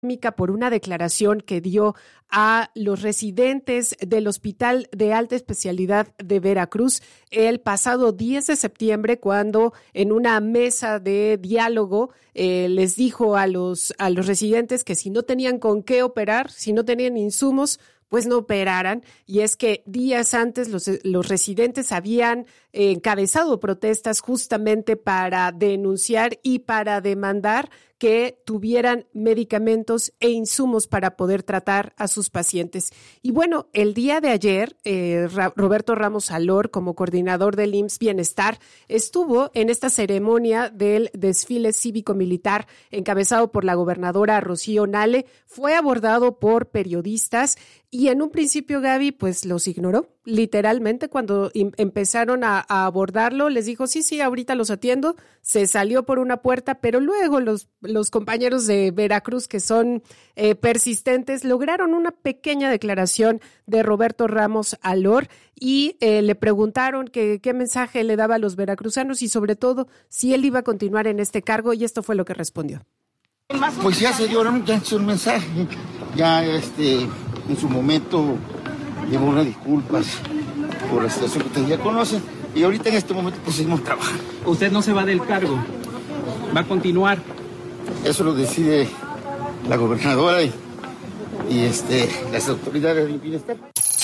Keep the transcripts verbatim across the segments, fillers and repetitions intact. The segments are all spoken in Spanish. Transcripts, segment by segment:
por una declaración que dio a los residentes del Hospital de Alta Especialidad de Veracruz el pasado diez de septiembre, cuando en una mesa de diálogo eh, les dijo a los, a los residentes que si no tenían con qué operar, si no tenían insumos, pues no operaran. Y es que días antes los, los residentes habían eh, encabezado protestas justamente para denunciar y para demandar que tuvieran medicamentos e insumos para poder tratar a sus pacientes. Y bueno, el día de ayer, eh, Ra- Roberto Ramos Alor, como coordinador del I M S S Bienestar, estuvo en esta ceremonia del desfile cívico-militar encabezado por la gobernadora Rocío Nale. Fue abordado por periodistas y en un principio Gaby pues los ignoró. Literalmente, cuando im- empezaron a, a abordarlo, les dijo, sí, sí, ahorita los atiendo, se salió por una puerta, pero luego los, los compañeros de Veracruz, que son eh, persistentes, lograron una pequeña declaración de Roberto Ramos Alor y eh, le preguntaron que, qué mensaje le daba a los veracruzanos y sobre todo si él iba a continuar en este cargo, y esto fue lo que respondió. Pues ya se dio ya un mensaje, ya este, en su momento llevo unas disculpas por la situación que ustedes ya conocen y ahorita en este momento pues seguimos trabajando. ¿Usted no se va del cargo? ¿Va a continuar? Eso lo decide la gobernadora y, y este, las autoridades del bienestar.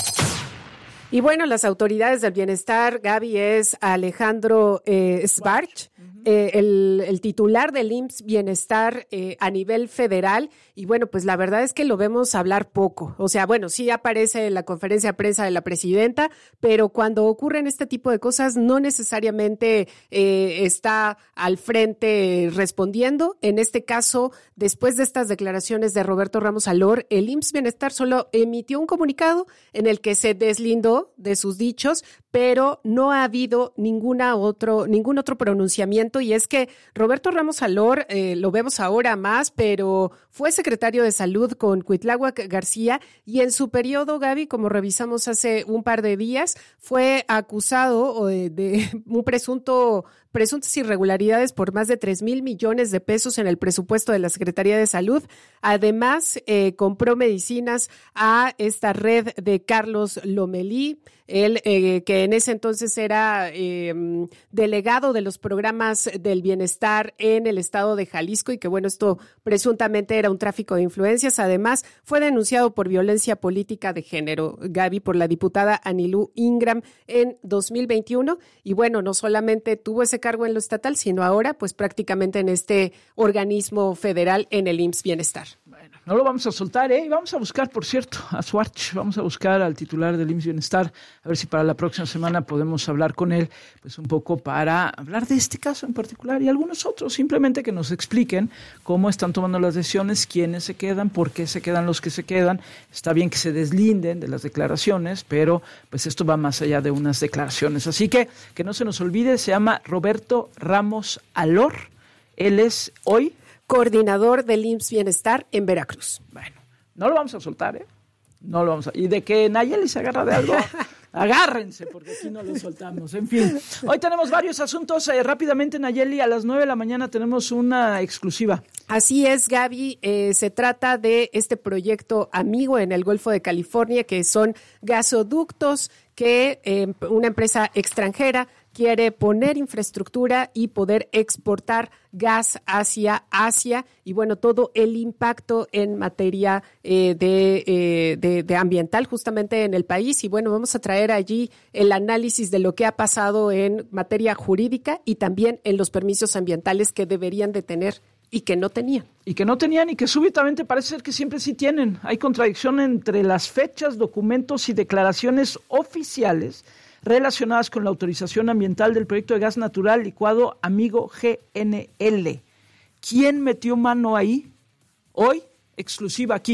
Y bueno, las autoridades del bienestar, Gaby, es Alejandro eh, Sbarch, eh, el, el titular del I M S S Bienestar eh, a nivel federal. Y bueno, pues la verdad es que lo vemos hablar poco. O sea, bueno, sí aparece en la conferencia de prensa de la presidenta, pero cuando ocurren este tipo de cosas no necesariamente eh, está al frente respondiendo. En este caso, después de estas declaraciones de Roberto Ramos Alor, el I M S S Bienestar solo emitió un comunicado en el que se deslindó de sus dichos, pero no ha habido ninguna otro, ningún otro pronunciamiento. Y es que Roberto Ramos Alor, eh, lo vemos ahora más, pero fue secretario de Salud con Cuitláhuac García y en su periodo, Gaby, como revisamos hace un par de días, fue acusado de, de un presunto presuntas irregularidades por más de tres mil millones de pesos en el presupuesto de la Secretaría de Salud. Además, eh, compró medicinas a esta red de Carlos Lomelí, él eh, que en ese entonces era eh, delegado de los programas del bienestar en el estado de Jalisco y que bueno, esto presuntamente era un tráfico de influencias. Además, fue denunciado por violencia política de género, Gaby, por la diputada Anilú Ingram en dos mil veintiuno. Y bueno, no solamente tuvo ese cargo en lo estatal, sino ahora pues prácticamente en este organismo federal, en el I M S S Bienestar. Bueno, no lo vamos a soltar, ¿eh? Vamos a buscar, por cierto, a Sbarch, vamos a buscar al titular del I M S S Bienestar, a ver si para la próxima semana podemos hablar con él, pues un poco para hablar de este caso en particular y algunos otros, simplemente que nos expliquen cómo están tomando las decisiones, quiénes se quedan, por qué se quedan los que se quedan. Está bien que se deslinden de las declaraciones, pero pues esto va más allá de unas declaraciones. Así que, que no se nos olvide, se llama Roberto Ramos Alor, él es hoy coordinador del I M S S Bienestar en Veracruz. Bueno, no lo vamos a soltar, ¿eh? No lo vamos a... Y de que Nayeli se agarra de algo, agárrense, porque aquí no lo soltamos. En fin, hoy tenemos varios asuntos. Eh, rápidamente, Nayeli, a las nueve de la mañana tenemos una exclusiva. Así es, Gaby. Eh, se trata de este proyecto amigo en el Golfo de California, que son gasoductos que eh, una empresa extranjera quiere poner infraestructura y poder exportar gas hacia Asia y bueno, todo el impacto en materia eh, de, eh, de, de ambiental justamente en el país. Y bueno, vamos a traer allí el análisis de lo que ha pasado en materia jurídica y también en los permisos ambientales que deberían de tener y que no tenían. Y que no tenían y que súbitamente parece ser que siempre sí tienen. Hay contradicción entre las fechas, documentos y declaraciones oficiales relacionadas con la autorización ambiental del proyecto de gas natural licuado Amigo G N L. ¿Quién metió mano ahí? Hoy, exclusiva aquí,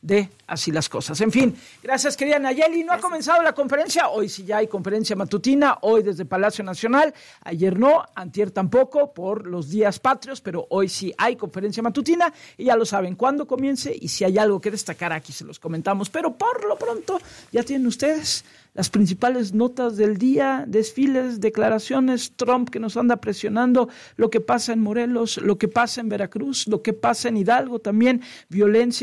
de Así las Cosas. En fin, gracias querida Nayeli. No ha comenzado la conferencia, hoy sí ya hay conferencia matutina, hoy desde Palacio Nacional, ayer no, antier tampoco por los días patrios, pero hoy sí hay conferencia matutina y ya lo saben cuándo comience y si hay algo que destacar aquí se los comentamos, pero por lo pronto ya tienen ustedes las principales notas del día, desfiles, declaraciones, Trump que nos anda presionando, lo que pasa en Morelos, lo que pasa en Veracruz, lo que pasa en Hidalgo también, violencia